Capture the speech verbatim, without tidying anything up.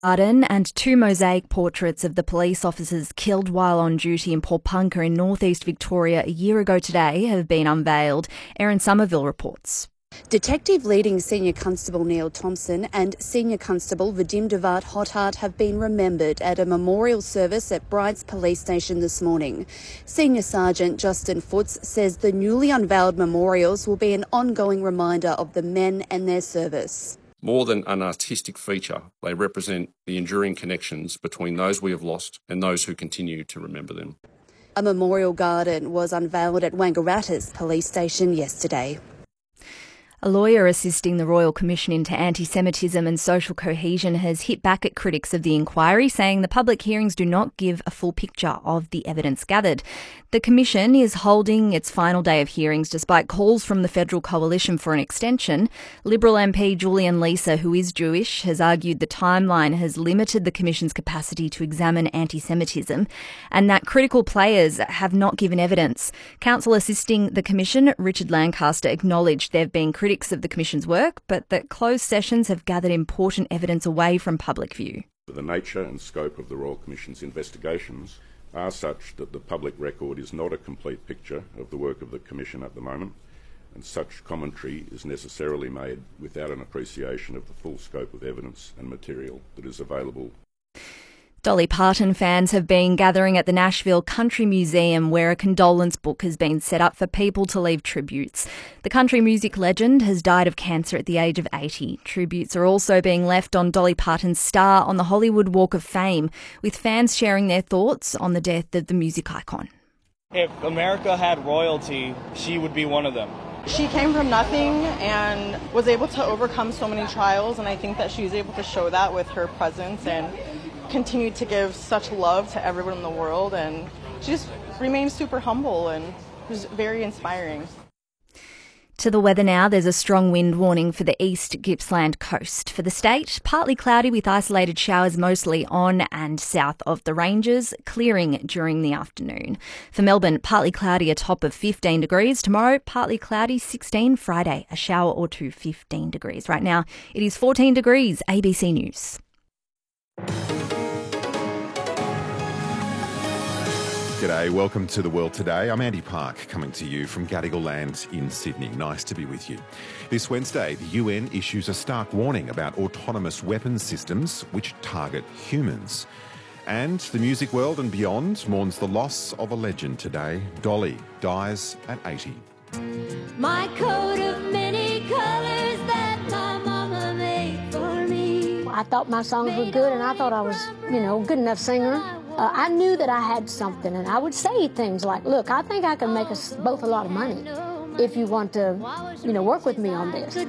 Garden and two mosaic portraits of the police officers killed while on duty in Paulpunka in northeast Victoria a year ago today have been unveiled. Erin Somerville reports. Detective leading Senior Constable Neil Thompson and Senior Constable Vadim Devat Hothart have been remembered at a memorial service at Brights Police Station this morning. Senior Sergeant Justin Foots says the newly unveiled memorials will be an ongoing reminder of the men and their service. More than an artistic feature, they represent the enduring connections between those we have lost and those who continue to remember them. A memorial garden was unveiled at Wangaratta's police station yesterday. A lawyer assisting the Royal Commission into Anti-Semitism and Social Cohesion has hit back at critics of the inquiry, saying the public hearings do not give a full picture of the evidence gathered. The Commission is holding its final day of hearings despite calls from the Federal Coalition for an extension. Liberal M P Julian Leeser, who is Jewish, has argued the timeline has limited the Commission's capacity to examine anti-Semitism and that critical players have not given evidence. Counsel assisting the Commission, Richard Lancaster, acknowledged there have been critics of the Commission's work, but that closed sessions have gathered important evidence away from public view. The nature and scope of the Royal Commission's investigations are such that the public record is not a complete picture of the work of the Commission at the moment, and such commentary is necessarily made without an appreciation of the full scope of evidence and material that is available. Dolly Parton fans have been gathering at the Nashville Country Museum, where a condolence book has been set up for people to leave tributes. The country music legend has died of cancer at the age of eighty. Tributes are also being left on Dolly Parton's star on the Hollywood Walk of Fame, with fans sharing their thoughts on the death of the music icon. If America had royalty, she would be one of them. She came from nothing and was able to overcome so many trials, and I think that she was able to show that with her presence and continued to give such love to everyone in the world, and she just remained super humble and was very inspiring. To the weather now, there's a strong wind warning for the East Gippsland coast. For the state, partly cloudy with isolated showers mostly on and south of the ranges, clearing during the afternoon. For Melbourne, partly cloudy, a top of fifteen degrees. Tomorrow, partly cloudy, sixteen. Friday, a shower or two, fifteen degrees. Right now, it is fourteen degrees. A B C News. G'day, welcome to The World Today. I'm Andy Park, coming to you from Gadigal Land in Sydney. Nice to be with you. This Wednesday, the U N issues a stark warning about autonomous weapons systems which target humans. And the music world and beyond mourns the loss of a legend today. Dolly dies at eighty. My coat of many colours that my mama made for me. I thought my songs were good, and I thought I was, you know, a good enough singer. Uh, I knew that I had something, and I would say things like, look, I think I can make us both a lot of money if you want to, you know, work with me on this.